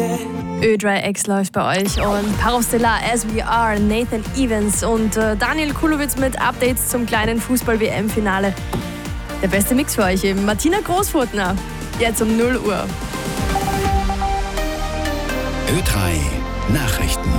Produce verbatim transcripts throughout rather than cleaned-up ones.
Ö drei X läuft bei euch und Paro Stellar, As We Are, Nathan Evans und äh, Daniel Kulowitz mit Updates zum kleinen Fußball-W M-Finale. Der beste Mix für euch eben. Martina Großfurtner, jetzt um null Uhr. Ö drei Nachrichten.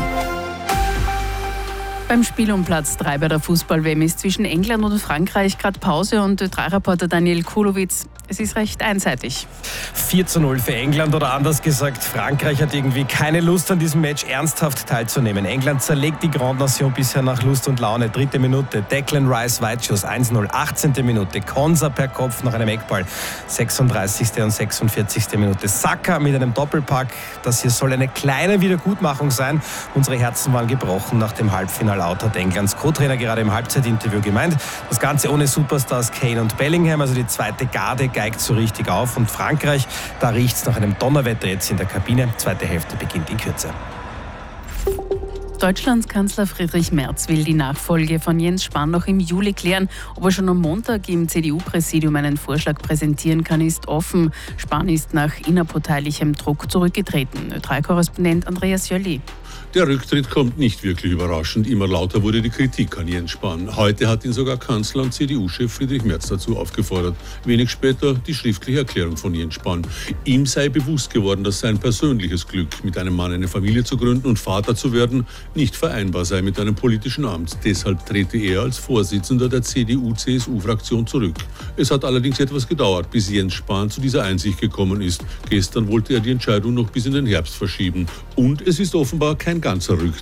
Beim Spiel um Platz drei bei der Fußball-W M ist zwischen England und Frankreich gerade Pause und Ö drei Reporter Daniel Kulowitz. Es ist recht einseitig. vier zu null für England oder anders gesagt, Frankreich hat irgendwie keine Lust an diesem Match ernsthaft teilzunehmen. England zerlegt die Grande Nation bisher nach Lust und Laune. Dritte Minute, Declan Rice Weitschuss eins null. achtzehnte Minute, Konsa per Kopf nach einem Eckball. sechsunddreißigste und sechsundvierzigste Minute, Saka mit einem Doppelpack. Das hier soll eine kleine Wiedergutmachung sein. Unsere Herzen waren gebrochen nach dem Halbfinal-Out, hat Englands Co-Trainer gerade im Halbzeitinterview gemeint. Das Ganze ohne Superstars Kane und Bellingham, also die zweite Garde geigt so richtig auf. Und Frankreich, da riecht es nach einem Donnerwetter jetzt in der Kabine. Zweite Hälfte beginnt in Kürze. Deutschlands Kanzler Friedrich Merz will die Nachfolge von Jens Spahn noch im Juli klären. Ob er schon am Montag im C D U-Präsidium einen Vorschlag präsentieren kann, ist offen. Spahn ist nach innerparteilichem Druck zurückgetreten. Ö drei Korrespondent Andreas Jölli. Der Rücktritt kommt nicht wirklich überraschend. Immer lauter wurde die Kritik an Jens Spahn. Heute hat ihn sogar Kanzler und C D U-Chef Friedrich Merz dazu aufgefordert. Wenig später die schriftliche Erklärung von Jens Spahn. Ihm sei bewusst geworden, dass sein persönliches Glück, mit einem Mann eine Familie zu gründen und Vater zu werden, nicht vereinbar sei mit einem politischen Amt. Deshalb trete er als Vorsitzender der C D U-C S U-Fraktion zurück. Es hat allerdings etwas gedauert, bis Jens Spahn zu dieser Einsicht gekommen ist. Gestern wollte er die Entscheidung noch bis in den Herbst verschieben. Und es ist offenbar kein ganzer Rücktritt